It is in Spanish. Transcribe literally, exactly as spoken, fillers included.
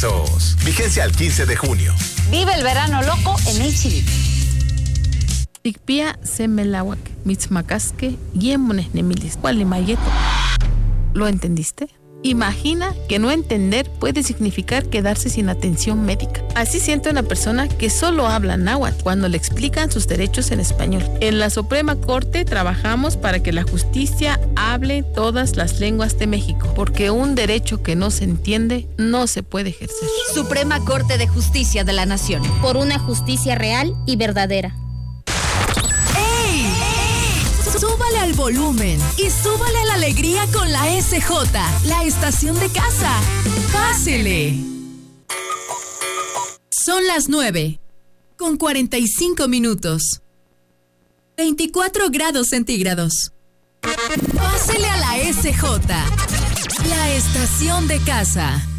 pesos. Vigencia al quince de junio. Vive el verano loco en H D B. Tikpia semelawak, mitzmacasque, yemones nemilis, cualimayeto. ¿Lo entendiste? Imagina que no entender puede significar quedarse sin atención médica. Así siente una persona que solo habla náhuatl cuando le explican sus derechos en español. En la Suprema Corte trabajamos para que la justicia hable todas las lenguas de México, porque un derecho que no se entiende no se puede ejercer. Suprema Corte de Justicia de la Nación. Por una justicia real y verdadera. Súbale al volumen y súbale a la alegría con la S J, la estación de casa. ¡Pásele! Son las nueve, con cuarenta y cinco minutos. veinticuatro grados centígrados. Pásele a la S J, la estación de casa.